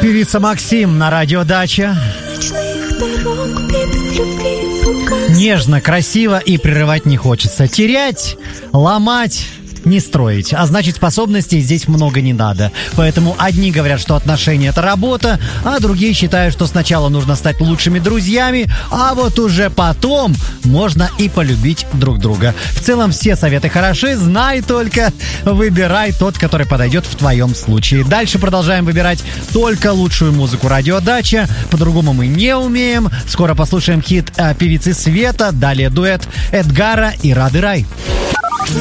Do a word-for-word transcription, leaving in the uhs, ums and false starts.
Певица Максим на радио Дача. Нежно, красиво и прерывать не хочется. Терять, ломать, не строить. А значит, способностей здесь много не надо. Поэтому одни говорят, что отношения — это работа, а другие считают, что сначала нужно стать лучшими друзьями, а вот уже потом можно и полюбить друг друга. В целом все советы хороши, знай только, выбирай тот, который подойдет в твоем случае. Дальше продолжаем выбирать только лучшую музыку радио Дача. По-другому мы не умеем. Скоро послушаем хит э, певицы Света, далее дуэт Эдгара и Рады Рай.